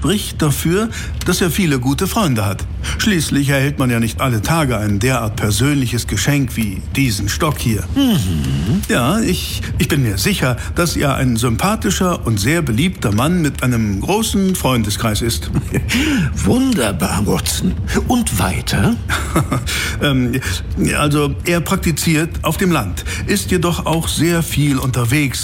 spricht dafür, dass er viele gute Freunde hat. Schließlich erhält man ja nicht alle Tage ein derart persönliches Geschenk wie diesen Stock hier. Ja, ich bin mir sicher, dass er ein sympathischer und sehr beliebter Mann mit einem großen Freundeskreis ist. Wunderbar, Watson. Und weiter? Also, er praktiziert auf dem Land, ist jedoch auch sehr viel unterwegs